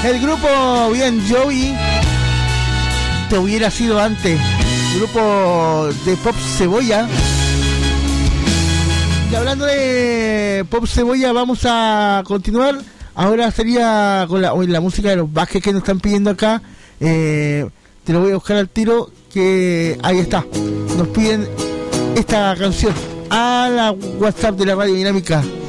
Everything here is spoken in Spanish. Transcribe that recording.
El grupo Bien Joey te hubiera sido antes. Grupo de Pop Cebolla. Y hablando de Pop Cebolla, vamos a continuar. Ahora sería con la música de los Vázquez que nos están pidiendo acá. Te lo voy a buscar al tiro, que ahí está. Nos piden esta canción a la WhatsApp de la Radio Dinámica.